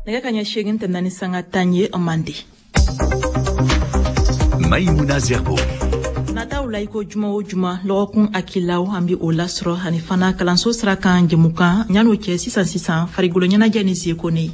nega kanya shegin tanani sanga tanye amande Maimouna Zerbo nata ulaiko juma o juma lokun akilaw ambi olasro hani fana kalanso srakan jemuka nyano ke 600 farigulo nyana jani ziekone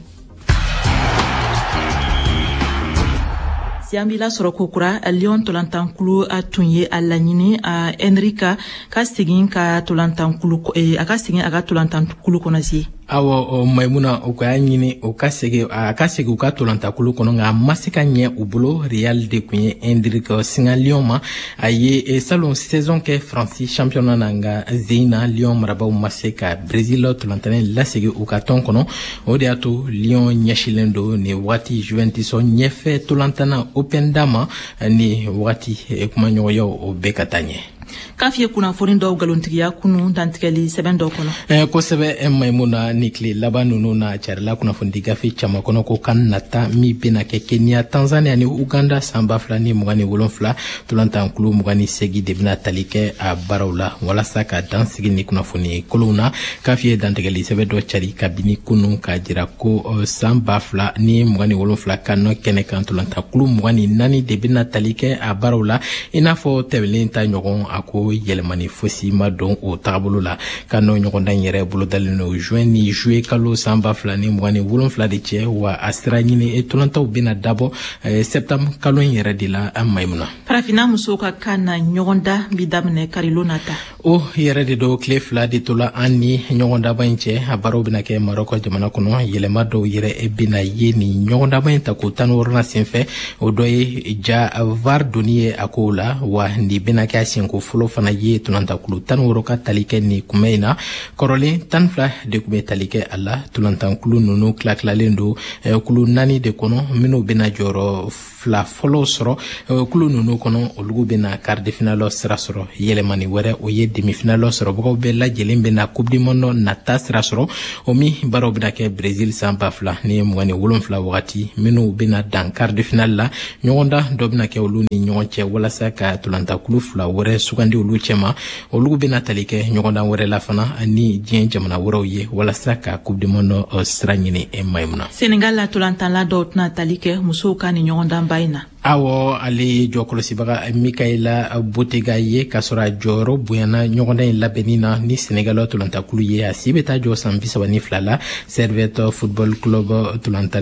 siambi la soro kokura Lyon tolantankulu atunye alanyini a Enrika kastigin ka tolantankulu akastigin aga tolantankulu konazi awo Maimouna o ka nyini o kasege u ka tolantakulu kono nga masika nye ubulo Real de kunye Enrika singa Lyon ma aye salon saison ke France championnat nanga Zeina Lyon maraba masika Brazil tolantane lasege u ka ton kono o de ato Lyon nyashilendo ne wati Juventus nyefe tolantana Open Dama ni wati kuma nyoyo o bekatanye kafie kuna forin do galontiya kunu dantikali 7 do kono ko sebe Maimouna nikli labanunu na charla kuna fondi gafi chama kono ko kannata mi bena ke Kenya Tanzania ni Uganda samba flani mugani wolonfla tulanta nkulu mugani segi debina talike a barawla wala saka dansigi ni kuna foni koluna kafie dantikali 7 do chari kabini kunu ka jira ko samba fla ni mugani wolonfla kano kene kan tulanta nkulu mugani nani debina talike a barawla inafo tebelinta nyogon ako yelemani fosi ma don o tabolo la kano nyogonda yere bolo dalino juin ni juillet kalo samba flani mwani wolon flade che wa astra nyine etolanta ubina dabo septembre kalo yere dila Maimouna parafina musoka kana nyogonda bidamne karilonata o yere de do clé flade tola ani nyogonda banche abaro bina ke Maroko jamana kono yelema do yere ebina yeni nyogonda banta ko tanorna senfe o doye ja var donier akola wa ndi bina ke asenko folo fana ye tulanta kulu tan woro ka talike ni kumeina korole tan fla de kube talike alla tulanta kulu nunu klaklalendo kulu nani de kono mino bena joro fla folo soro kulu nunu kono olugu bena quart de finale sera soro yelemani were o ye demi finale soro boko bella jelembe na coupe du monde na tasra soro omi baro bena ke Brazil samba fla ni mwani wolon fla wakati mino bena dan quart de finale la nyogonda dobna ke oluni nyonche wala saka tulanta kulu fla were sugandi olu chema olu bena talike nyogonda wore la fana ani jien jamana woro ye wala saka coupe du monde stranyini Maimouna Senegal la tolantan la dotna talike musoka ni nyogonda baina awo ali jokolo sibaga Mikaela Botega ye kasora joro buyana nyogonda labenina ni Senegal tolanta kulu ye asibeta jo sambisa ni flala Servette football club tolanta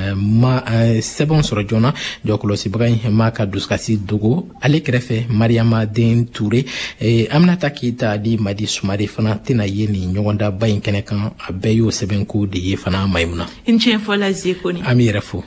ma sebon soro jona jokolo sibaga maka duskasi dogo ale krefe Mariama Den Touré Aminata Keita di Madi Soumare fana tena ye ni nyogonda bayin kene kan abeyo sebenku de ye fana Maimouna inche fola ziekoni amira fo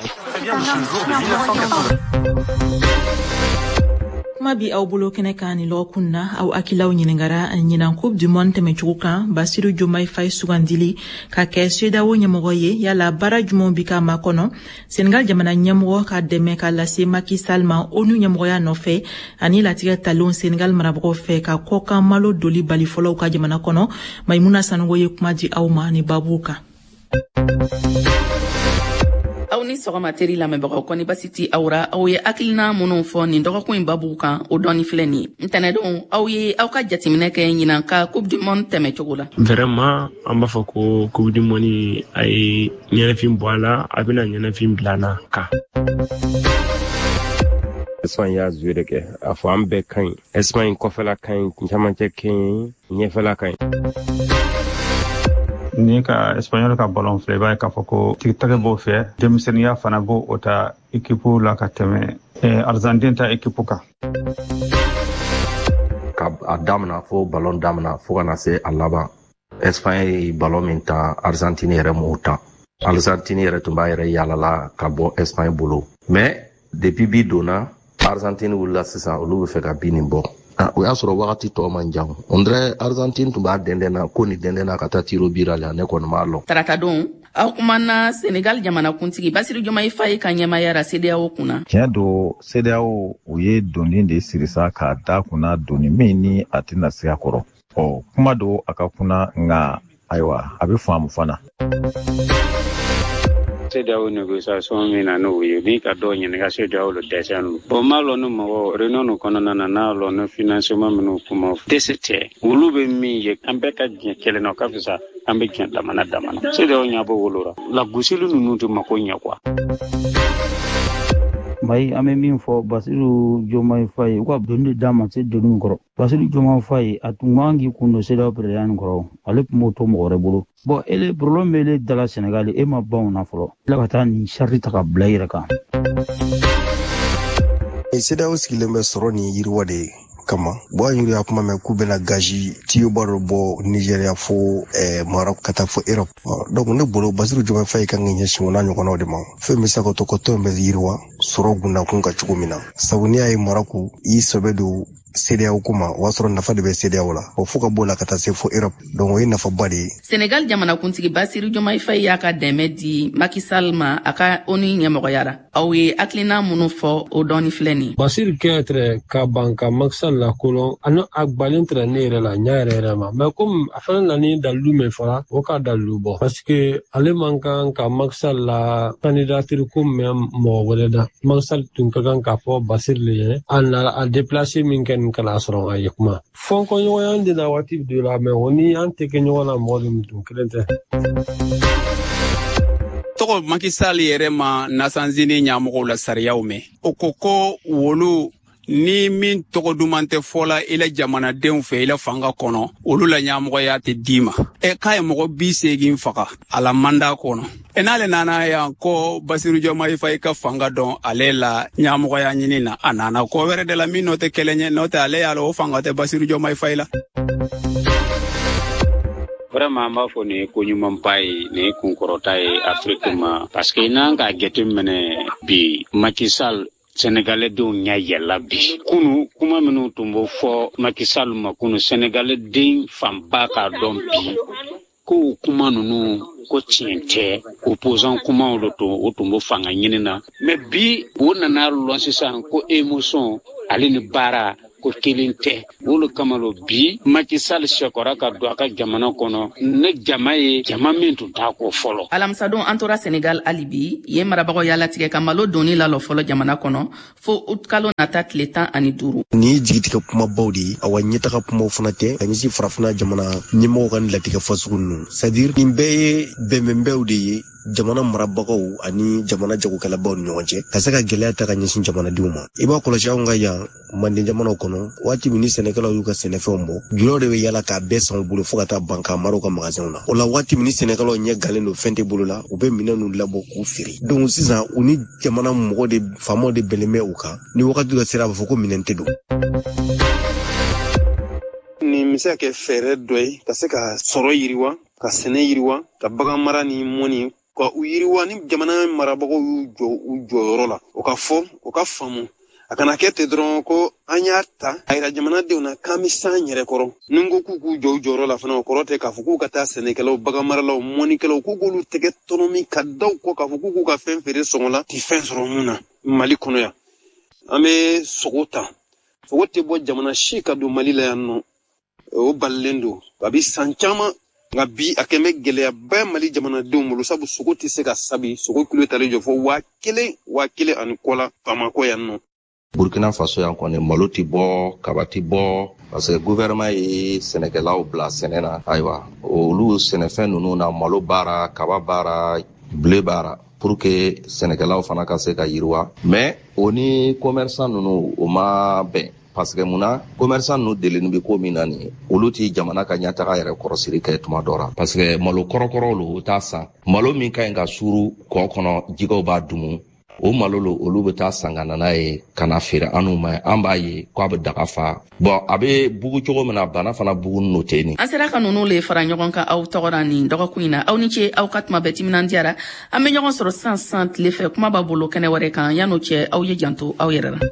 mabi aw bolo kene kan lo kunna aw akilaw nyiningara nyinan coupe du monde temechuka Bassirou Diomaye Faye sugandili ka keseda wo nyamoye yala bara jumo bika makono Senegal jamana nyamo ka deme ka lase Macky Sall ma onu nyamoya no fe ani la tiga talon Senegal maraboko fe ka koka malo doli bali folo ka jamana kono Maimouna Sanogoye kumaji awma ni babuka aw ni sɔgɔma teri lamɛnbagaw kɔni basi ti aw ra aw ye hakilina minnu fɔ nin dɔgɔkun in babu kan o dɔɔni filɛ nin ye ntɛnɛdon aw ye aw ka jateminɛ kɛ ɲinan ka coupe du monde tɛmɛcogo la vraiment an b'a fɔ ko coupe du monde a ye ɲɛnafin bɔ a la a bɛna ɲɛnafin bila an na kan Espagne y'a joué de kɛ a fɔ an bɛɛ ka ɲi Espagne kɔfɛla ka ɲi camancɛ ka ɲi ɲɛfɛla ka ɲi ni ka Espagnol ka ballon filɛ b'a k'a fɔ ko tigitɛgɛ b'o fɛ denmisɛnniya fana b'o o ta équipe la ka tɛmɛ Argentine ta équipe kan ka a damina fo ballon damina fo kana se a laban Espagne ye ballon min ta Argentine yɛrɛ m'o ta Argentine yɛrɛ tun b'a yɛrɛ yaalala ka bɔ Espagne bolo mais depuis bi donna Argentine wulila sisan olu bɛ fɛ ka bi nin bɔ o y'a sɔrɔ wagati tɔ man jan on dirait Argentine tun b'a dɛndɛnna ko ni dɛndɛnna ka taa tiro bira la ne kɔni m'a lɔn tarata don aw kumana Senegal jamana kuntigi Bassirou Diomaye Faye ka ɲɛmayara CEDEAO kunna tiɲɛ do CEDEAO u ye doni de sirisa k'a da kunna doni min ni a tɛna se a kɔrɔ kuma do a ka kunna nka ayiwa a bɛ faamu fana CEDEAO négociation min na n'o ye min ka dɔ ɲininka CEDEAO le dɛsɛn bon m'a lɔn ni mɔgɔ réunion kɔnɔna na n'a lɔn ni financement minnu kuma dɛsɛ tɛ olu bɛ min ye an bɛɛ ka diɲɛ kelen na o ka fisa an bɛ diɲɛ damana CEDEAO ɲɛbɔ wolora lagosili ninnu tɛ mako ɲɛ quoi. Mai ame min fɔ Basiru Diomaye Faye u ka donni d'a ma se donni min kɔrɔ Basiru Diomaye Faye a tun man k'i kun don CEDEAO président kɔrɔ ale tun b'o to mɔgɔ wɛrɛ bolo bon ele problème bɛ ele dala Sénégal e ma ban o na fɔlɔ tila ka taa nin charge ta ka bila i yɛrɛ kan. CEDEAO sigilen bɛ sɔrɔ ni yiriwa de kama bon yiri ya kuma mɛ k'u bɛna gazi tiyo baro bɔ Nigeria fo Maroc ka taa fo Europe donc ne bolo Basiru Diomaye Faye kan ka ɲɛsin o n'a ɲɔgɔnnaw de ma fɛn bɛ se ka to kɔtɔ in bɛ yiriwa sɔrɔ gundakun ka cogo min na sabu n'i y'a ye Maroc i sɛbɛ don CEDEAO kuma o y'a sɔrɔ nafa de bɛ CEDEAO la o fo ka bɔ la ka taa se fo Europe donc o ye nafaba de ye. Sénégal jamanakuntigi Basiru Diomaye Faye y'a ka dɛmɛ di Macky Sall ma a ka ONU ɲɛmɔgɔyara aw ye hakilina minnu fɔ o dɔɔni filɛ nin. Basiru kɛtɛrɛ ka ban ka Macky Sall la kolon ani a gbalen tɛrɛ ne yɛrɛ la ɲa yɛrɛ ma mais comme a fana nani dalilu min fɔra o ka dalilu bɔ parce que ale man kan ka Macky Sall la candidature ko mɛn mɔgɔ wɛrɛ da Macky Sall tun ka kan k'a fɔ Basiru le ye a déplacé min kɛ nin kana sɔrɔ a ye kuma fɔnkɔɲɔgɔnya de na waati de la mais o ni an tɛ kɛ ɲɔgɔn na mɔgɔ de tun kelen tɛ. Tɔgɔ Macky Sall yɛrɛ ma Nasanzini ɲɛmɔgɔw la sariyaw mɛn o ko wolo ni min tɔgɔ duman tɛ fɔla i la jamanadenw fɛ i la fanga kɔnɔ olu la ɲɛmɔgɔya tɛ d'i ma k'a ye mɔgɔ 80 faga a la mandat kɔnɔ n'ale nana yan ko Basiru Diomaye Faye ka fanga dɔn ale la ɲɛmɔgɔya ɲini na a nana ko wɛrɛ de la min n'o tɛ kɛlɛ ɲɛ n'o tɛ ale y'a la o fanga tɛ Basiru Diomaye Faye la. Vraiment an b'a fɔ nin ye ko ɲumanba ye nin ye kunkɔrɔta ye Afrique ma parce que n'an ka jateminɛ bi Macky Sall Sénégalais denw ɲɛ yɛlɛla bi kunu kuma minnu tun b'o fɔ Macky Sall ma kunu Sénégalais den fanba k'a dɔn bi ko kuma ninnu ko tiɲɛ tɛ opposant kumaw de tun o tun b'o fanga ɲini na mais bi o nana lɔn sisan ko émotion ale ni baara ko kelen tɛ o le kama lo bi Macky Sall sɛkɔra ka don a ka jamana kɔnɔ ne jama ye jama min tun t'a ko fɔlɔ. Alamisadon an tora Sénégal hali bi yen marabagaw y'a latigɛ ka malo donni lalɔ fɔlɔ jamana kɔnɔ fo août kalo nata tile 15. Ni ye jigitigɛ kumabaw de ye awa ɲɛtaga kumaw fana tɛ ka ɲɛsin farafina jamana ɲɛmɔgɔw ka latigɛ fasugu ninnu c'est à dire nin bɛɛ ye bɛnbɛnbɛnw de ye jamana marabagaw ani jamana jagokɛlabaw ni ɲɔgɔn cɛ ka se ka gɛlɛya ta ka ɲɛsin jamanadenw ma i b'a kɔlɔsi anw ka yan Manden jamanaw kɔnɔ waati min ni sɛnɛkɛlaw y'u ka sɛnɛfɛnw bɔ julaw de bɛ yala k'a bɛɛ san u bolo fo ka taa ban k'a mara u ka magasinw na o la waati min ni sɛnɛkɛlaw ɲɛ galen don fɛn tɛ bolo la u bɛ minɛn ninnu labɔ k'u feere donc sisan u ni jamana mɔgɔ de faamaw de bɛnnen bɛ u kan ni wagati dɔ sera a b'a fɔ ko minɛn tɛ don. Nin bɛ se ka kɛ fɛɛrɛ dɔ ye ka se ka sɔrɔ yiriwa ka sɛnɛ yiriwa ka bagan mara ni mɔni ka u yiriwa ni jamana marabagaw y'u jɔ u jɔyɔrɔ la o ka fɔ o ka faamu a kana kɛ ten dɔrɔn ko an y'a ta a yira jamanadenw na k'an bɛ san yɛrɛ kɔrɔ ni n ko k'u jɔ u jɔyɔrɔ la fana o kɔrɔ tɛ k'a fɔ k'u ka taa sɛnɛkɛlaw bagan maralaw mɔnikɛlaw k'u k'olu tɛgɛ tɔnɔmi ka daw kɔ k'a fɔ k'u ka fɛn feere sɔngɔ la ti fɛn sɔrɔ mun na Mali kɔnɔ yan an bɛ sogo ta sogo tɛ bɔ jamana si ka don Mali la yan nɔ o balilen don a bɛ san caman nka bi a kɛn bɛ gɛlɛyaba Mali jamanadenw bolo sabu sogo tɛ se ka sabi sogo kilo talen jɔ fɔ 1,000 ani kɔ la Bamako yan nɔ. Burkina Faso yan kɔni malo ti bɔ kaba ti bɔ parce que gouvernement ye sɛnɛkɛlaw bila sɛnɛ na ayiwa olu sɛnɛfɛn ninnu na malo baara kaba baara blé baara pour que sɛnɛkɛlaw fana ka se ka yiriwa mais o ni commerçant ninnu o ma bɛn parce que munna commerçant ninnu deleni bɛ ko min na nin olu ti jamana ka ɲɛtaga yɛrɛ kɔrɔsiri kɛ tuma dɔ la parce que malo kɔrɔkɔrɔ lo o t'a san malo min ka ɲi ka suru kɔ kɔnɔ jɛgɛw b'a dumu o malo lo olu bɛ taa san ka na n'a ye ka na feere an'u ma an b'a ye k'a bɛ daga fa bon a bɛ bugu cogo min na bana fana bugu n'o tɛ nin. An sera ka ninnu le fara ɲɔgɔn kan aw tɔgɔra nin dɔgɔkun in na aw ni ce aw ka tuma bɛɛ timinandiyara an bɛ ɲɔgɔn sɔrɔ san tile fɛ kuma b'a bolo kɛnɛ wɛrɛ kan yan'o cɛ aw ye janto aw yɛrɛ la.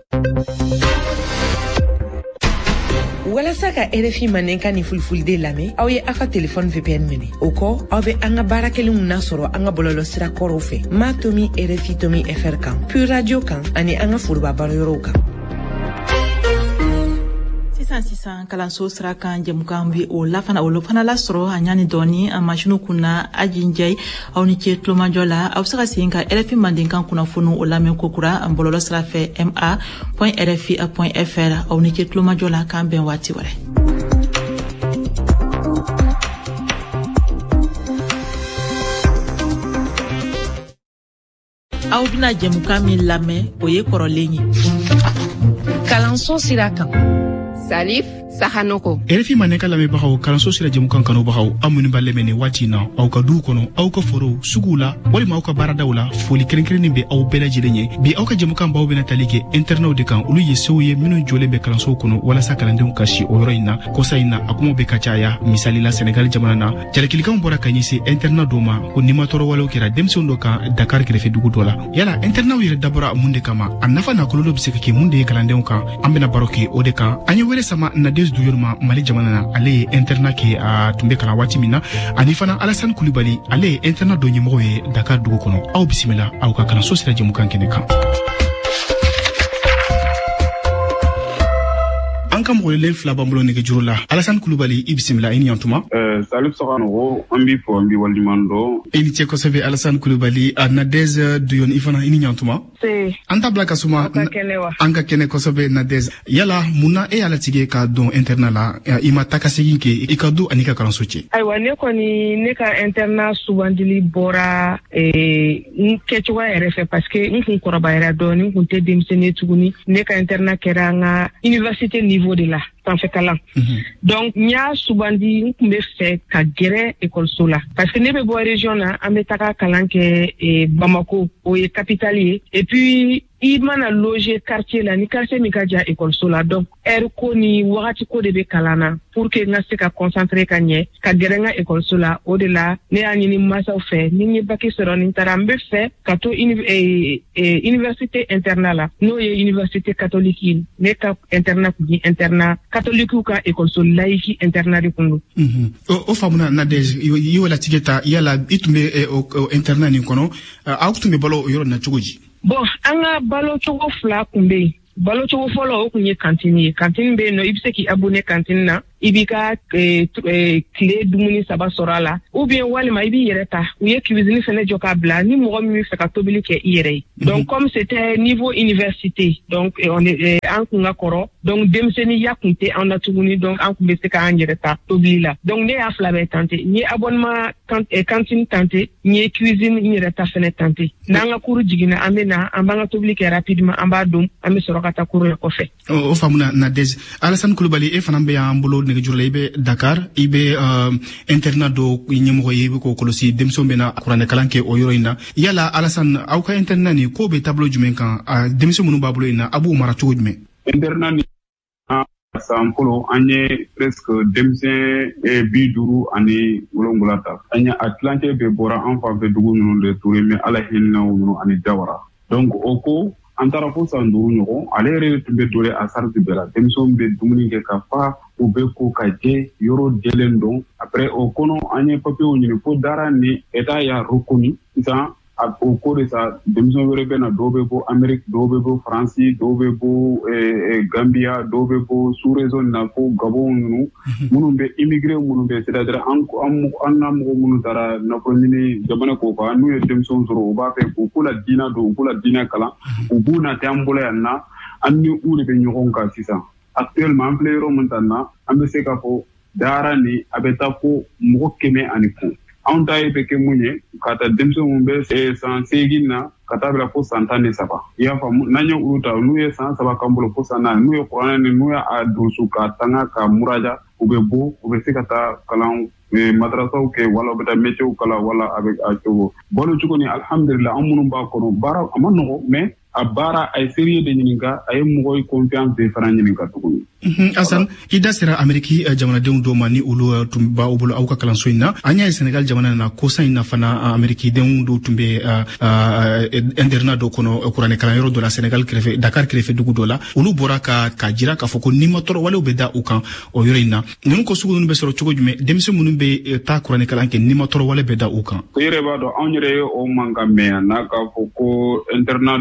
Walasa ka RFI Manden ka ni fulfulde lamɛn aw ye aw ka téléphone VPN minɛ o kɔ aw bɛ an ka baara kelenw nasɔrɔ an ka bɔlɔlɔsira kɔrɔw fɛ ma tomi RFI tomi FR kan Pure Radio kan ani an ka foroba baarayɔrɔw kan. sisan kalanso sira kan jɛmukan bi o la fana lasɔrɔ a ɲani dɔɔni a masinu kunna ajinjɛ aw ni ce tulomajɔ la aw se ka segin ka RFI mandenkan kunnafoni o lamɛn kokura bɔlɔlɔ sira fɛ ma.rfi.fr aw ni ce tulomajɔ la k'an bɛn waati wɛrɛ. aw bina jɛmukan min lamɛn o ye kɔrɔlen ye. kalanso sira kan. Salif Sahanoko. RFI maneka lamɛnbagaw kalanso sira jɛmukan kanubagaw aw minnu b'a lamɛn nin waati in na aw ka duw kɔnɔ aw ka forow suguw la walima aw ka baaradaw la foli kɛrɛnkɛrɛnnen bɛ aw bɛɛ lajɛlen ye bi aw ka jɛmukan baw bɛna tali kɛ internaw de kan olu ye sew ye minnu jɔlen bɛ kalansow kɔnɔ walasa kalandenw ka si o yɔrɔ in na kosa in na a kumaw bɛ ka caya misali la Senegal jamana na jalakilikanw bɔra ka ɲɛsin interna dɔ ma ko nimatɔrɔwalew kɛra denmisɛnw dɔ kan Dakar kɛrɛfɛ dugu dɔ la yala internaw yɛrɛ dabɔra mun de kama a nafa n'a kɔlɔlɔ bɛ se ka kɛ mun de ye kalandenw kan an bɛna baro kɛ o de kan an ye wele sama Nadez Duyoruma Mali jamana na ale ye interna kɛ a tun bɛ kalan waati min na ani fana Alassane Coulibaly ale ye interna dɔ ɲɛmɔgɔ ye Dakar dugu kɔnɔ aw bisimila aw ka kalanso sira jɛmukan kɛnɛ kan. an ka mɔgɔlen fila b'an bolo nɛgɛjuru la Alassane Coulibaly i bisimila i ni ɲantuma. Salif Sahanoko an b'i fɔ an b'i waliɲuman dɔn. I ni ce kosɛbɛ Alassane Coulibaly a Nadez Duyon i fana i ni ɲantuma. An ta bila ka suma an ka kɛnɛ kosɛbɛ Nadez yala munna e y'a latigɛ ka dɔn interna la i ma taa ka segin kɛ i ka du ani ka kalanso cɛ. Ayiwa ne kɔni ne ka interna sugandili bɔra n kɛcogoya yɛrɛ fɛ parce que n kun kɔrɔbayara dɔɔni n kun tɛ denmisɛnnin tuguni ne ka interna kɛra an ka université niveau de la sanfɛ kalan. Donc n y'a sugandi n kun bɛ fɛ ka gɛrɛ ekɔliso la parce que ne bɛ bɔ région na an bɛ taga kalan kɛ Bamako o ye capitale ye et puis i mana loger quartier la ni quartier min ka jan ekɔliso la donc heure ko ni wagati ko de bɛ kalan na pour que n ka se ka concentrer ka ɲɛ ka gɛrɛ n ka ekɔliso la o de la ne y'a ɲini masaw fɛ ni n ye bac sɔrɔ ni n taara n bɛ fɛ ka to université internat la n'o ye université catholique ye ne ka internat kun ye internat catholique ka ekɔliso laïque internat de kun don. O faamuna Nadez i y'o latigɛ ta yala i tun bɛ o internat nin kɔnɔ aw tun bɛ balo o yɔrɔ in na cogo di. Bon an ka balo cogo fila kun bɛ yen balo cogo fɔlɔ o kun ye kantini ye kantini bɛ yen nɔ i bɛ se k'i abonné kantini na i b'i ka tile dumuni 3 sɔrɔ a la ou bien walima i b'i yɛrɛ ta u ye cuisine fɛnɛ jɔ k'a bila ni mɔgɔ min bɛ fɛ ka tobili kɛ i yɛrɛ ye donc comme c'était niveau université donc an kun ka kɔrɔ donc denmisɛnninya kun tɛ an na tuguni donc an kun bɛ se k'an yɛrɛ ta tobili la donc ne y'a fila bɛɛ tenter n ye abonnement cantine tenter n ye cuisine n yɛrɛ ta fɛnɛ tenter n'an ka cours jiginna an bɛ na an b'an ka tobili kɛ rapidement an b'a dun an bɛ sɔrɔ ka taa cours la kɔfɛ. O faamuna Nadez Alassane Coulibaly e fana bɛ y'an bolo nɛgɛjuru la i bɛ Dakar i bɛ internat dɔ ɲɛmɔgɔ ye i bɛ k'o kɔlɔsi denmisɛnw bɛ na kuranɛ kalan kɛ o yɔrɔ in na yala Alassane aw ka internat nin ko bɛ taabolo jumɛn kan denmisɛn minnu b'a bolo in na a b'u mara cogo jumɛn. Internat nin san fɔlɔ an ye presque denmisɛn 57 ta an ye a tilancɛ bɛɛ bɔra an fanfɛ dugu ninnu de Ture mais Ala hinɛw ninnu ani Jawara donc o ko an taara fo san 5 ɲɔgɔn ale yɛrɛ tun bɛ dole a sariti bɛɛ la denmisɛnw bɛ dumuni kɛ ka fa u bɛ ko ka jɛ yɔrɔ jɛlen don après o kɔnɔ an ye papiyew ɲini fo dara ni état y'a reconnu sisan o ko de sa denmisɛn wɛrɛ bɛ na dɔw bɛ bɔ Amérique dɔw bɛ bɔ Faransi dɔw bɛ bɔ Gambia dɔw bɛ bɔ sous-région na fo Gabon ninnu minnu bɛ immigré minnu bɛ c'est-à-dire an n'a mɔgɔ minnu taara nafolo ɲini jamana ko kan n'u ye denmisɛnw sɔrɔ u b'a fɛ u k'u la diina don u k'u la diina kalan u b'u na tɛ an bolo yan na an ni u de bɛ ɲɔgɔn kan sisan actuellement an filɛ yɔrɔ min ta na an bɛ se k'a fɔ daara ni a bɛ taa fo mɔgɔ 100 anw ta ye bɛ kɛ mun ye ka taa denmisɛnw bɛ san 8 na ka taa bila fo san 13 i y'a faamu n'an ye olu ta n'u ye san 3 k'an bolo fo san 4 n'u ye kuranɛ ni n'u y'a dusu ka tanga ka muraja u bɛ bɔ u bɛ se ka taa kalan madrasaw kɛ wala u bɛ taa métiers kalan wala a bɛ a cogo balo cogo ni alhamdulillah an minnu b'a kɔnɔ baara a ma nɔgɔ mais a baara a ye sérieux de ɲininka a ye mɔgɔ ye confiance de fana ɲininka tuguni. Assane i da sera Amérique jamanadenw dɔw ma ni olu tun b'aw bolo aw ka kalanso in na an y'a ye Senegal jamana na kosa in na fana Américadenw dɔw tun bɛ internat dɔ kɔnɔ kuranɛ kalanyɔrɔ dɔ la Senegal kɛrɛfɛ Dakar kɛrɛfɛ dugu dɔ la olu bɔra ka jira k'a fɔ ko nimatɔrɔwalew bɛ da u kan o yɔrɔ in na ninnu ko sugu ninnu bɛ sɔrɔ cogo jumɛn denmisɛn minnu bɛ taa kuranɛ kalan kɛ nimatɔrɔwale bɛ da u kan. I yɛrɛ b'a dɔn anw yɛrɛ ye o mankan mɛn n'a k'a fɔ ko internat dɔ bɛ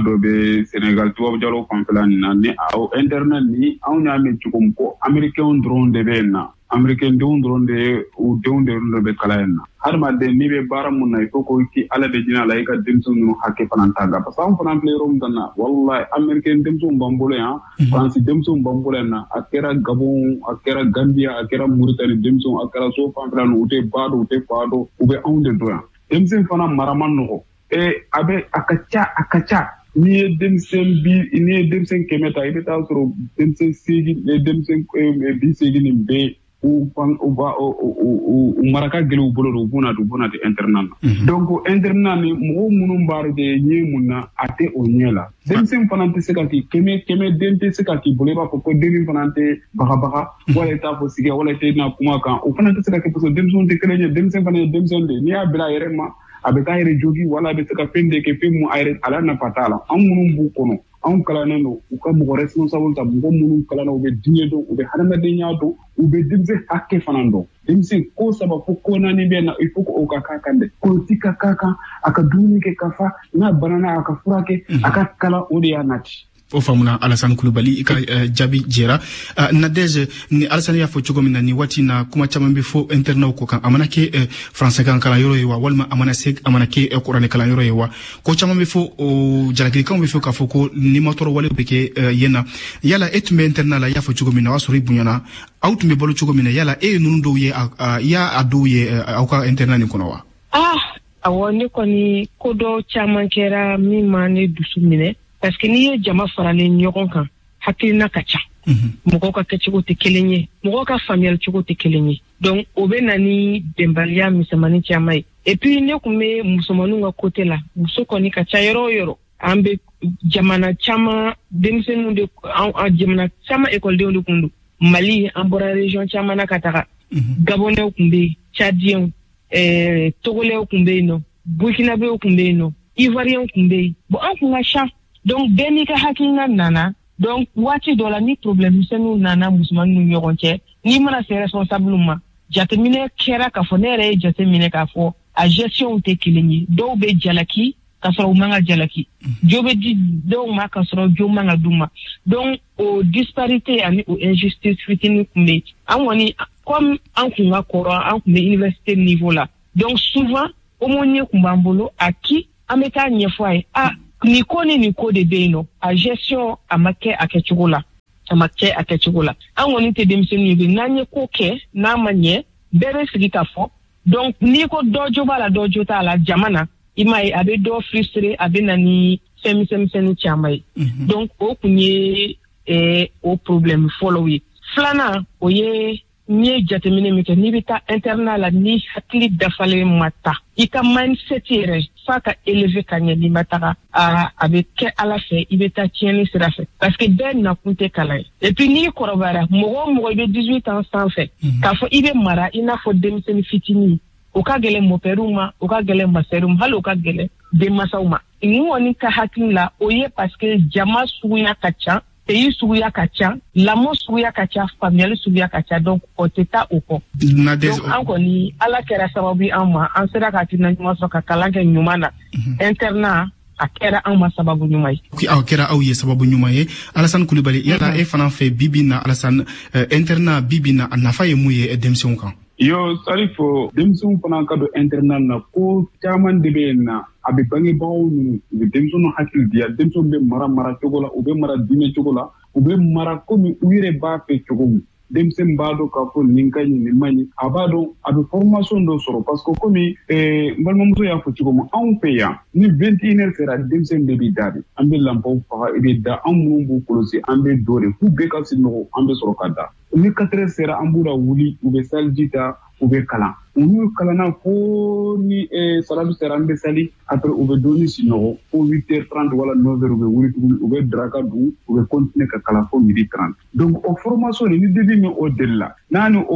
Sénégal tubabu jalo fanfɛla nin na ni internet ni anw y'a mɛn cogo min ko américain dɔrɔn de bɛ yen na américain denw dɔrɔn de u denw de bɛ kalan yen na hadamaden n'i bɛ baara mun na il faut ko i ala de jinɛ la i ka denmisɛnw ninnu hakɛ fana ta kan parce que anw fana filɛ yɔrɔ min na wallahi américain denmisɛnw b'an bolo yan faransi denmisɛnw b'an bolo yan na a kɛra Gabon a kɛra Gambia a kɛra Mauritanie denmisɛnw a kɛra so fanfɛla ninnu u tɛ ba dɔn u tɛ fa dɔn u bɛ anw de dɔn yan denmisɛn fana mara man nɔgɔ a ka ca n'i ye denmisɛn 100 ta i bɛ taa sɔrɔ denmisɛn 80 nin bɛɛ u maraka gɛlɛw bolo don u buna di internat na donc internat ni mɔgɔ minnu b'a de ɲɛ mun na a tɛ o ɲɛ la denmisɛn fana tɛ se ka k'i kɛmɛ den tɛ se ka k'i bolo i b'a fɔ ko den min fana tɛ bagabaga wala i t'a fɔ sigi wala i tɛ na kuma kan o fana tɛ se ka kɛ parce que denmisɛnw tɛ kelen ye denmisɛn fana ye denmisɛn de n'i y'a bila a yɛrɛ ma a bɛ k'a yɛrɛ jogi wala a bɛ se ka fɛn de kɛ fɛn mun ala nafa t'a la anw minnu b'u kɔnɔ anw kalannen don u ka mɔgɔ responsable ta mɔgɔ minnu kalanna u bɛ diɲɛ dɔn u bɛ hadamadenya dɔn u bɛ denmisɛn hakɛ fana dɔn denmisɛn ko saba fo ko naani bɛ na il faut que o ka k'a kan dɛ politique ka k'a kan a ka dumuni kɛ ka fa n'a banana a ka furakɛ a ka kalan o de y'a nati o faamuna Alassane Coulibaly ka jaabi jɛra Nadège ni Alassane y'a fɔ cogo min na ni waati na kuma caman bɛ fɔ internaw ko kan a mana kɛ français kan kalanyɔrɔ ye wa walima a mana kɛ kuranɛ kalanyɔrɔ ye wa ko caman bɛ fɔ jalakilikanw bɛ fɛ k'a fɔ ko ni ma tɔɔrɔ wale bɛ kɛ yen na yala e tun bɛ internat la i y'a fɔ cogo min na o y'a sɔrɔ i bonyana aw tun bɛ balo cogo min na yala e ye ninnu dɔw ye i y'a dɔw ye aw ka internat nin kɔnɔ wa awɔ ne kɔni ko dɔ caman kɛra min ma ne dusu minɛ parce que n'i ye jama faralen ɲɔgɔn kan hakilina ka ca mɔgɔw ka kɛcogo tɛ kelen ye mɔgɔw ka faamuyali cogo tɛ kelen ye donc o bɛ na ni bɛnbaliya misɛnmanin caman ye et puis ne tun bɛ musomaninw ka côté la muso kɔni ka ca yɔrɔ o yɔrɔ an bɛ jamana caman denmisɛnninw de jamana caman ekɔlidenw de tun don Mali an bɔra région caman na ka taga Gabonɛw tun bɛ yen Tchadiens Togolais tun bɛ yen nɔ Burkinabéw tun bɛ yen nɔ Ivoiriens tun bɛ yen bon an tun ka ca donc bɛɛ n'i ka hakilina nana donc waati dɔ la ni problème misɛnninw nana musomaninw ni ɲɔgɔn cɛ n'i mana se responsable ma jateminɛ kɛra k'a fɔ ne yɛrɛ ye jateminɛ k'a fɔ a gestion tɛ kelen ye dɔw bɛ jalaki k'a sɔrɔ u man ka jalaki jo bɛ di dɔw ma k'a sɔrɔ jo man ka d'u ma donc o disparité ani o injustice fitinin tun bɛ yen an kɔni comme an kun ka kɔrɔ an kun bɛ université niveau la donc souvent aumônier kun b'an bolo a ki an bɛ taa ɲɛfɔ a ye ni ko de bɛ yen nɔ a gestion a ma kɛ a kɛcogo la an kɔni tɛ denmisɛnnin ye bi n'an ye ko kɛ n'a ma ɲɛ bɛɛ bɛ sigi ka fɔ donc n'i ko dɔ jo b'a la dɔ jo t'a la jama na i m'a ye a bɛ dɔ frustrer a bɛ na ni fɛn misɛnnin caman ye donc o kun ye o problème fɔlɔw ye filanan o ye n'i ye jateminɛ min kɛ n'i bɛ taa internat la ni hakili dafalen ma ta i ka mindset yɛrɛ f'a ka élever ka ɲɛ n'i ma taga a bɛ kɛ ala fɛ i bɛ taa tiɲɛni sira fɛ parce que bɛɛ nakun tɛ kalan ye et puis n'i kɔrɔbayara mɔgɔ o mɔgɔ i bɛ 18 ans sanfɛ k'a fɔ i bɛ mara i n'a fɔ denmisɛnnin fitinin o ka gɛlɛn mɔpɛriw ma o ka gɛlɛn masɛriw ma hali o ka gɛlɛn denmansaw ma ni kɔni ka hakili la o ye parce que jama suguya ka ca pays suguya ka ca lamɔ suguya ka ca faamuyali suguya ka ca donc o tɛ taa o kɔ donc an kɔni ala kɛra sababu an ma an sera ka hakilina ɲuman sɔrɔ ka kalan kɛ ɲuman na internat a kɛra an ma sababu ɲuman ye aw kɛra aw ye sababu ɲuman ye Alassane Coulibaly yala e fana fɛ bibi na Alassane internat bibi na a nafa ye mun ye denmisɛnw kan yo Salifo denmisɛnw fana ka don internat na ko caman de bɛ yen na a bɛ bangebagaw ninnu u bɛ denmisɛnw hakili diya denmisɛnw bɛ mara cogo la u bɛ mara diinɛ cogo la u bɛ mara komi u yɛrɛ b'a fɛ cogo min denmisɛn b'a dɔn k'a fɔ nin ka ɲi nin man ɲi a b'a dɔn a bɛ formation dɔ sɔrɔ parce que komi n balimamuso y'a fɔ cogo min anw fɛ yan ni 21 heures sera denmisɛn bɛɛ b'i da de an bɛ lampaw faga i bɛ da an minnu b'u kɔlɔsi an bɛ do de f'u bɛɛ ka sunɔgɔ an bɛ sɔrɔ ka da ni 4 heures sera an b'u la wuli u bɛ saliji ta u bɛ kalan olu kalanna fo ni salamu sera an bɛ sali après u bɛ doni sunɔgɔ fo 8h30 wala 9h u bɛ wuli tuguni u bɛ daraka dun u bɛ continuer ka kalan fo 12h30 donc o formation ni debi min o delila n'a ni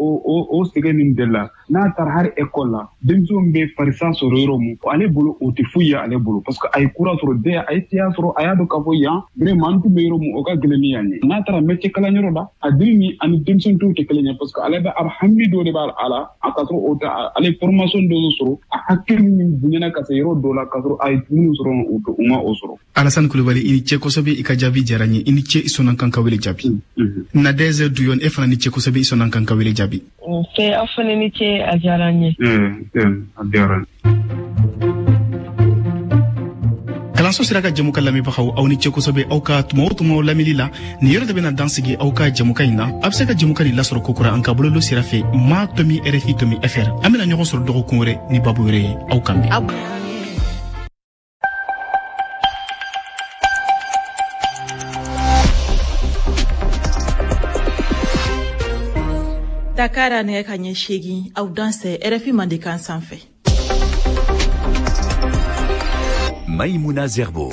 o sɛgɛn nin delila n'a taara hali école la denmisɛnw bɛ farisa sɔrɔ yɔrɔ min ale bolo o tɛ foyi ye ale bolo parce que a ye kura sɔrɔ den a ye tiya sɔrɔ a y'a dɔn k'a fɔ yan vraiment n tun bɛ yɔrɔ min o ka gɛlɛn ni yan ye n'a taara métier kalanyɔrɔ la a diri ni ani denmisɛn tɔw tɛ kelen ye parce que ale bɛ hamidi dɔ de b'a la a ka kasɔrɔ o tɛ ale formation dɔw sɔrɔ a hakili min bonyana ka se yɔrɔ dɔ la ka sɔrɔ a ye dumuni sɔrɔ u ma o sɔrɔ. Alassane Coulibaly i ni ce kosɛbɛ i ka jaabi diyara n ye i ni ce i sɔnna kan ka wele jaabi. Nadège Douyon e fana ni ce kosɛbɛ i sɔnna kan ka wele jaabi. Fɛ aw fana ni ce a diyara n ye. A diyara n ye. Kalanso sera ka jamuka lamɛnbagaw aw ni ce kosɛbɛ aw ka tuma o tuma lamɛnli la nin yɔrɔ de bɛna dansigi aw ka jamuka in na a bɛ se ka jamuka nin lasɔrɔ kokura an ka bɔlɔlɔ sira fɛ ma tomi RFI tomi FR an bɛna ɲɔgɔn sɔrɔ dɔgɔkun wɛrɛ ni babu wɛrɛ ye aw kan bɛn. Dakar nɛgɛ ka ɲɛ 8 aw dansɛ RFI Mandekan sanfɛ. Maïmouna Zerbo.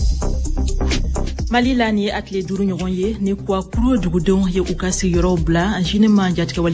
Mali la ni a tile 5 ɲɔgɔn ye ni kuwa kuro dugudenw ye u ka sigiyɔrɔw bila Jini ma jatigɛwale